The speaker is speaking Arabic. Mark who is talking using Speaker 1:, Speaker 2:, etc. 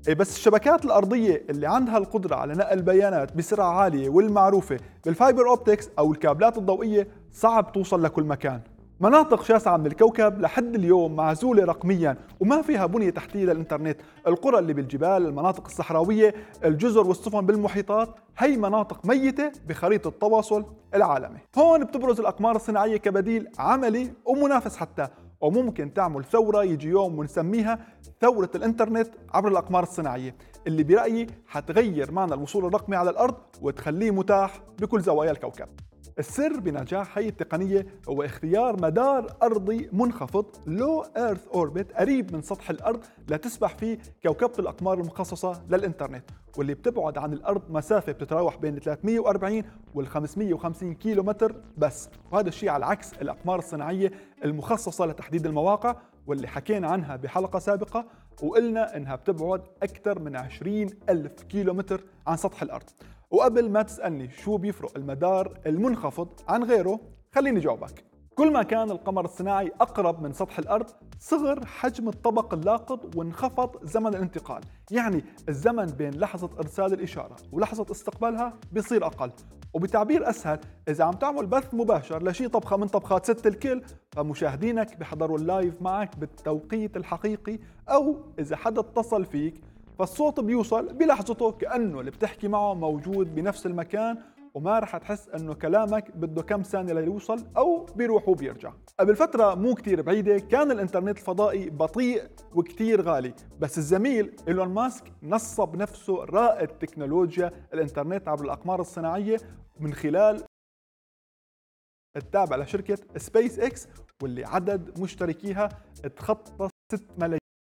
Speaker 1: إيه بس الشبكات الأرضية اللي عندها القدرة على نقل بيانات بسرعة عالية والمعروفة بالفايبر أوبتكس أو الكابلات الضوئية صعب توصل لكل مكان. مناطق شاسعة من الكوكب لحد اليوم معزولة رقميا وما فيها بنية تحتية للإنترنت. القرى اللي بالجبال، المناطق الصحراوية، الجزر والسفن بالمحيطات، هي مناطق ميتة بخريطة التواصل العالمي. هون بتبرز الأقمار الصناعية كبديل عملي ومنافس حتى، وممكن تعمل ثورة يجي يوم ونسميها ثورة الإنترنت عبر الأقمار الصناعية، اللي برأيي حتغير معنى الوصول الرقمي على الأرض وتخليه متاح بكل زوايا الكوكب. السر بنجاح هي التقنية هو اختيار مدار أرضي منخفض Low Earth Orbit قريب من سطح الأرض لتسبح فيه كوكبة الأقمار المخصصة للإنترنت، واللي بتبعد عن الأرض مسافة بتتراوح بين 340 وال 550 كيلو متر بس. وهذا الشيء على عكس الأقمار الصناعية المخصصة لتحديد المواقع واللي حكينا عنها بحلقة سابقة، وقلنا إنها بتبعد أكثر من 20 ألف كيلو متر عن سطح الأرض. وقبل ما تسألني شو بيفرق المدار المنخفض عن غيره، خليني جاوبك. كل ما كان القمر الصناعي أقرب من سطح الأرض صغر حجم الطبق اللاقط وانخفض زمن الانتقال، يعني الزمن بين لحظة إرسال الإشارة ولحظة استقبالها بيصير أقل. وبتعبير أسهل، إذا عم تعمل بث مباشر لشي طبخة من طبخات ست الكل فمشاهدينك بيحضروا اللايف معك بالتوقيت الحقيقي، أو إذا حدا اتصل فيك فالصوت بيوصل بلحظته كأنه اللي بتحكي معه موجود بنفس المكان، وما رح تحس انه كلامك بده كم ثانية ليوصل او بيروح وبيرجع. قبل فترة مو كتير بعيدة كان الانترنت الفضائي بطيء وكتير غالي، بس الزميل إيلون ماسك نصب نفسه رائد تكنولوجيا الانترنت عبر الأقمار الصناعية من خلال التابع لشركة سبيس اكس، واللي عدد مشتركيها تخطى 6 ملايين.